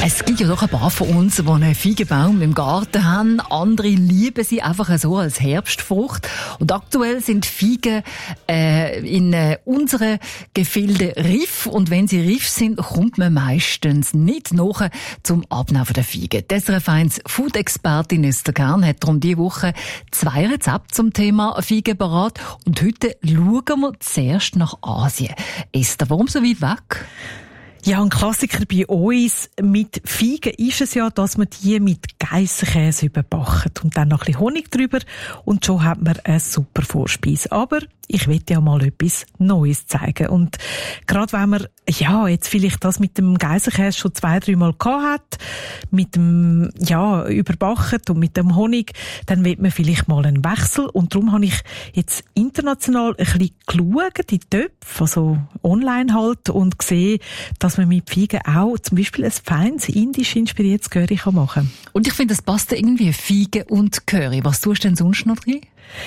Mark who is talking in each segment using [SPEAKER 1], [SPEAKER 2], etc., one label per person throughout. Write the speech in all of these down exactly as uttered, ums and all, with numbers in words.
[SPEAKER 1] Es gibt ja doch ein paar von uns, die einen Feigenbaum im Garten haben. Andere lieben sie einfach so als Herbstfrucht. Und aktuell sind Feigen äh, in äh, unseren Gefilden reif. Und wenn sie reif sind, kommt man meistens nicht nach zum Abnehmen der Feigen. Die S R F eins Food-Expertin Esther Kern hat darum diese Woche zwei Rezepte zum Thema Feigen parat. Und heute schauen wir zuerst nach Asien. Esther, warum so weit weg?
[SPEAKER 2] Ja, ein Klassiker bei uns mit Feigen ist es ja, dass man die mit Geissenkäse überbacken und dann noch ein bisschen Honig drüber und schon hat man eine super Vorspeise. Aber ich will ja mal etwas Neues zeigen. Und gerade wenn man, ja, jetzt vielleicht das mit dem Geissenkäse schon zwei, drei Mal gehabt hat, mit dem, ja, überbacken und mit dem Honig, dann will man vielleicht mal einen Wechsel. Und darum habe ich jetzt international ein bisschen geschaut, die Töpfe, also online halt, und gesehen, dass man mit Feigen auch zum Beispiel ein feines, indisch inspiriertes Curry machen kann.
[SPEAKER 1] Und ich finde, das passt irgendwie, Feigen und Curry. Was tust du denn sonst noch drin?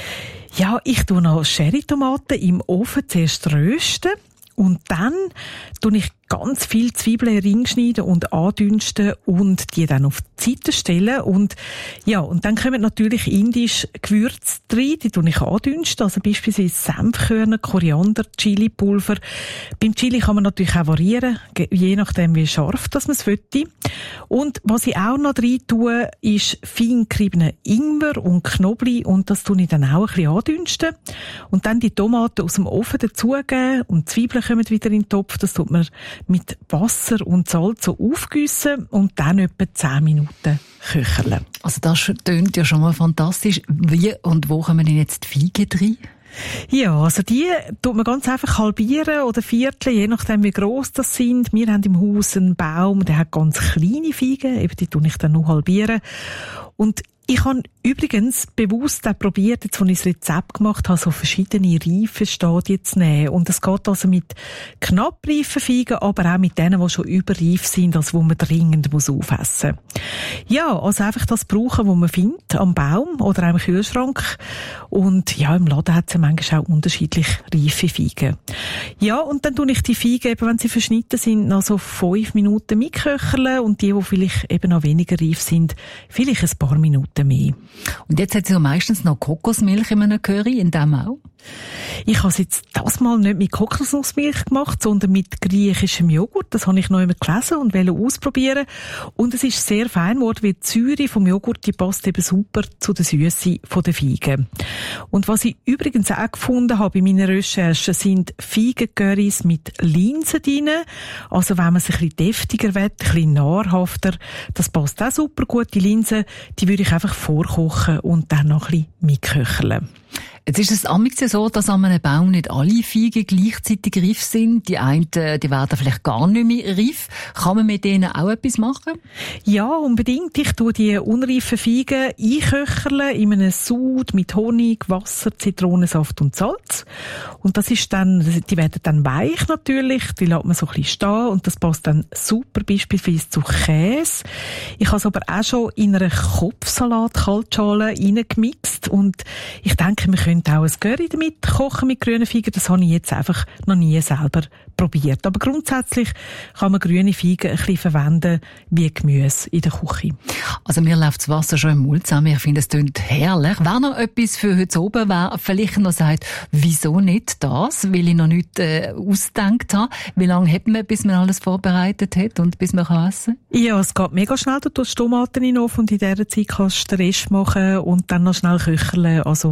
[SPEAKER 2] Ja, ich tue noch Sherry-Tomaten im Ofen zuerst rösten und dann tue ich ganz viel Zwiebeln in Ring schneiden und andünsten und die dann auf die Seite stellen. Und ja, und dann kommen natürlich indisch Gewürze rein, die tue ich andünsten, also beispielsweise Senfkörner, Koriander, Chili-Pulver. Beim Chili kann man natürlich auch variieren, je nachdem wie scharf das man es möchte. Und was ich auch noch rein tue, ist fein geriebene Ingwer und Knoblauch und das tue ich dann auch ein bisschen andünsten. Und dann die Tomaten aus dem Ofen dazugeben und Zwiebeln kommen wieder in den Topf, das tut man mit Wasser und Salz so aufgießen und dann etwa zehn Minuten köcheln.
[SPEAKER 1] Also das tönt ja schon mal fantastisch. Wie und wo kommen denn jetzt die Feigen rein?
[SPEAKER 2] Ja, also die tut man ganz einfach halbieren oder vierteln, je nachdem wie gross das sind. Wir haben im Haus einen Baum, der hat ganz kleine Feigen, eben die tue ich dann noch halbieren. Und ich habe übrigens bewusst auch probiert, jetzt, als ich das Rezept gemacht habe, so verschiedene Reifenstadien zu nehmen. Und es geht also mit knapp reifen Feigen, aber auch mit denen, die schon überreif sind, also wo man dringend muss aufessen muss. Ja, also einfach das brauchen, was man findet, am Baum oder auch im Kühlschrank. Und ja, im Laden hat es ja manchmal auch unterschiedlich reife Feigen. Ja, und dann tue ich die Feigen, eben, wenn sie verschnitten sind, noch so fünf Minuten mitköcheln und die, die vielleicht eben noch weniger reif sind, vielleicht ein paar Minuten mehr.
[SPEAKER 1] Und jetzt hat sie ja meistens noch Kokosmilch in einem Curry, in dem auch?
[SPEAKER 2] Ich habe es jetzt das Mal nicht mit Kokosnussmilch gemacht, sondern mit griechischem Joghurt. Das habe ich noch einmal gelesen und wollte ausprobieren. Und es ist sehr fein geworden, weil die Säure vom Joghurt, die passt eben super zu der Süße von den Feigen. Und was ich übrigens auch gefunden habe bei meinen Recherchen, sind Feigencurrys mit Linsen drin. Also wenn man es ein bisschen deftiger will, ein bisschen nahrhafter, das passt auch super gut. Die Linsen, die würde ich einfach vorkochen und dann noch ein bisschen mitköcheln.
[SPEAKER 1] Jetzt ist es amigs so, dass an einem Baum nicht alle Feigen gleichzeitig reif sind. Die einen, die werden vielleicht gar nicht mehr reif. Kann man mit denen auch etwas machen?
[SPEAKER 2] Ja, unbedingt. Ich tue die unreifen Feigen einköcheln in einem Sud mit Honig, Wasser, Zitronensaft und Salz. Und das ist dann, die werden dann weich natürlich. Die lässt man so ein bisschen stehen und das passt dann super beispielsweise zu Käse. Ich habe es aber auch schon in einer Kopfsalat-Kaltschale reingemixt und ich denke, wir können auch ein Curry damit kochen mit grünen Feigen. Das habe ich jetzt einfach noch nie selber probiert. Aber grundsätzlich kann man grüne Feigen ein bisschen verwenden wie Gemüse in der Küche.
[SPEAKER 1] Also mir läuft das Wasser schon im Mund zusammen. Ich finde, es klingt herrlich. Wer noch etwas für heute oben wer vielleicht noch sagt, wieso nicht das? Weil ich noch nichts äh, ausgedacht habe. Wie lange hat man, bis man alles vorbereitet hat und bis man kann essen kann?
[SPEAKER 2] Ja, es geht mega schnell. Du tust Tomaten in den Ofen und in dieser Zeit kannst du den Rest machen und dann noch schnell köcheln. Also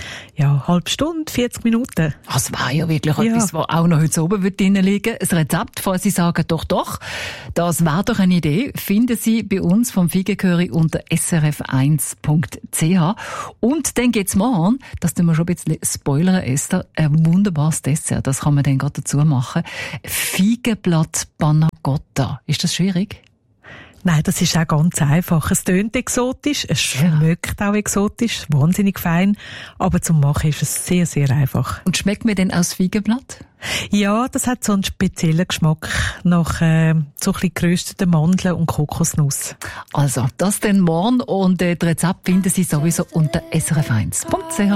[SPEAKER 2] ja, halbe Stunde, vierzig Minuten.
[SPEAKER 1] Das wäre ja wirklich
[SPEAKER 2] ja.
[SPEAKER 1] etwas, was auch noch heute oben drin liegen würde. Ein Rezept, falls Sie sagen, doch, doch, das wäre doch eine Idee, finden Sie bei uns vom Feigencurry unter s r f eins punkt c h. Und dann geht's mal an, das tun wir schon ein bisschen spoilern, Esther, ein wunderbares Dessert, das kann man dann gerade dazu machen. Feigenblatt Panna Cotta. Ist das schwierig?
[SPEAKER 2] Nein, das ist auch ganz einfach. Es tönt exotisch, es schmeckt ja auch exotisch, wahnsinnig fein, aber zum Machen ist es sehr, sehr einfach.
[SPEAKER 1] Und schmeckt mir denn aus Feigenblatt?
[SPEAKER 2] Ja, das hat so einen speziellen Geschmack nach äh, so ein bisschen gerösteten Mandeln und Kokosnuss.
[SPEAKER 1] Also, das dann morgen und äh, das Rezept finden Sie sowieso unter s r f eins punkt c h.